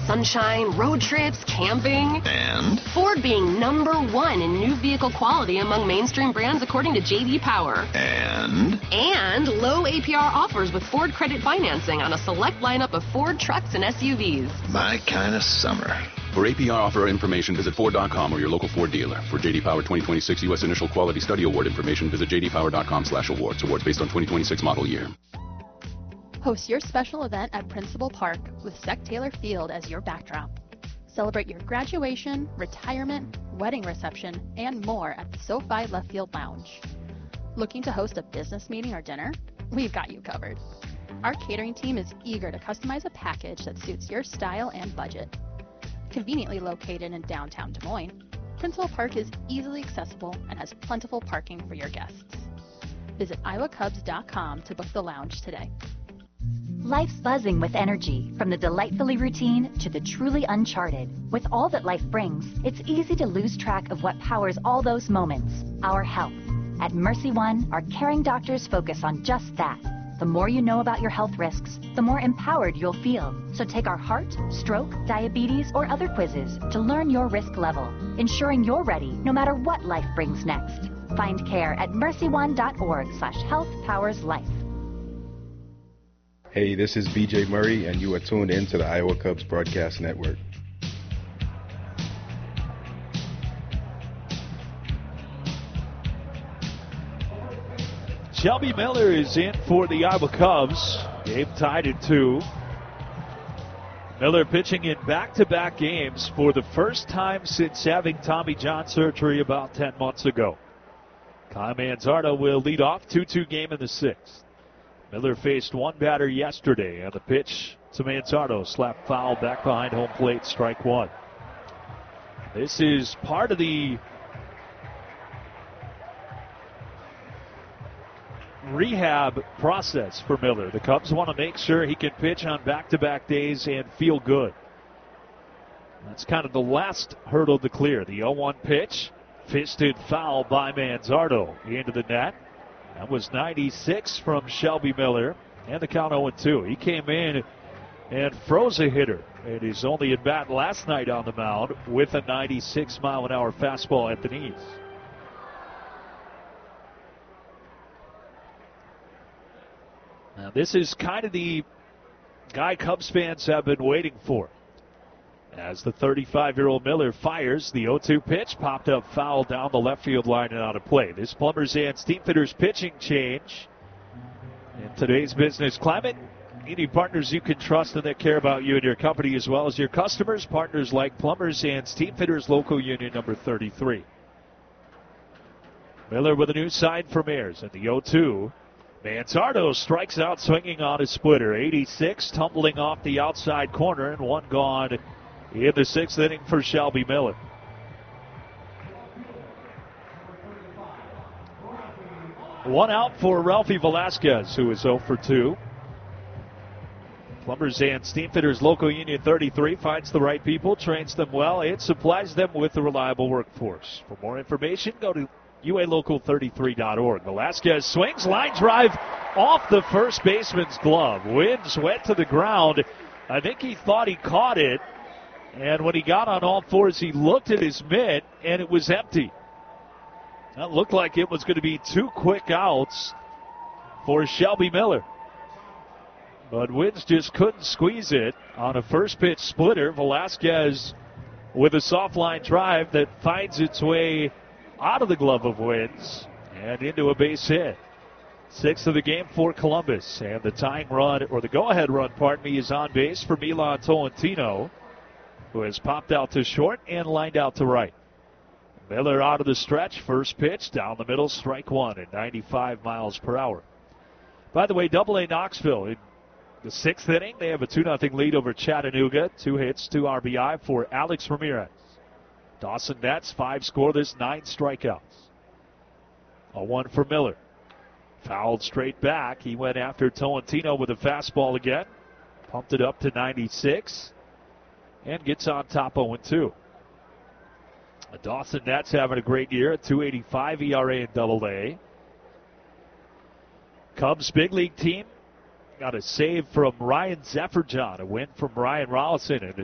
sunshine, road trips, camping. And? Ford being #1 in new vehicle quality among mainstream brands according to J.D. Power. And low APR offers with Ford Credit Financing on a select lineup of Ford trucks and SUVs. my kind of summer. For APR offer information, visit Ford.com or your local Ford dealer. For J.D. Power 2026 U.S. Initial Quality Study Award information, visit jdpower.com/awards. Awards based on 2026 model year. Host your special event at Principal Park with Sec Taylor Field as your backdrop. Celebrate your graduation, retirement, wedding reception, and more at the SoFi Left Field Lounge. Looking to host a business meeting or dinner? We've got you covered. Our catering team is eager to customize a package that suits your style and budget. Conveniently located in downtown Des Moines, Principal Park is easily accessible and has plentiful parking for your guests. Visit iowacubs.com to book the lounge today. Life's buzzing with energy, from the delightfully routine to the truly uncharted. With all that life brings, it's easy to lose track of what powers all those moments, our health. At Mercy One, our caring doctors focus on just that. The more you know about your health risks, the more empowered you'll feel. So take our heart, stroke, diabetes, or other quizzes to learn your risk level, ensuring you're ready no matter what life brings next. Find care at mercyone.org/healthpowerslife. Hey, this is BJ Murray, and you are tuned in to the Iowa Cubs Broadcast Network. Shelby Miller is in for the Iowa Cubs. Game tied at 2. Miller pitching in back-to-back games for the first time since having Tommy John surgery about 10 months ago. Kyle Manzardo will lead off, 2-2 game in the 6th. Miller faced one batter yesterday, and the pitch to Manzardo slapped foul back behind home plate, strike one. This is part of the rehab process for Miller. The Cubs want to make sure he can pitch on back-to-back days and feel good. That's kind of the last hurdle to clear. The 0-1 pitch, fisted foul by Manzardo into the net. That was 96 from Shelby Miller, and the count 0-2. He came in and froze a hitter in his only at bat last night on the mound with a 96-mile-an-hour fastball at the knees. Now, this is kind of the guy Cubs fans have been waiting for. As the 35-year-old Miller fires, the 0-2 pitch popped up foul down the left field line and out of play. This Plumbers and Steamfitters pitching change. In today's business climate, you need partners you can trust and that care about you and your company as well as your customers. Partners like Plumbers and Steamfitters, local union number 33. Miller with a new sign for Ayers at the 0-2. Manzardo strikes out swinging on his splitter. 86 tumbling off the outside corner, and one gone in the 6th inning for Shelby Miller. One out for Ralphie Velasquez, who is 0 for 2. Plumbers and Steamfitters Local Union 33 finds the right people, trains them well, and supplies them with a reliable workforce. For more information, go to UALocal33.org. Velasquez swings, line drive off the first baseman's glove. Winds went to the ground. I think he thought he caught it. And when he got on all fours, he looked at his mitt, and it was empty. That looked like it was going to be 2 quick outs for Shelby Miller. But Wins just couldn't squeeze it on a first pitch splitter. Velasquez with a soft line drive that finds its way out of the glove of Wins and into a base hit. 6th of the game for Columbus. And the tying run, or the go-ahead run, is on base for Milan Tolentino, who has popped out to short and lined out to right. Miller out of the stretch. First pitch down the middle, strike one at 95 miles per hour. By the way, Double-A Knoxville in the 6th inning, they have a 2-0 lead over Chattanooga. 2 hits, 2 RBI for Alex Ramirez. Dawson Nets, 5 scoreless, 9 strikeouts. A 1 for Miller. Fouled straight back. He went after Tolentino with a fastball again. Pumped it up to 96. And gets on top 0-2. Dawson Nets having a great year, a 2.85 ERA in Double-A. Cubs big league team got a save from Ryan Zefferjohn, a win from Ryan Rollison, and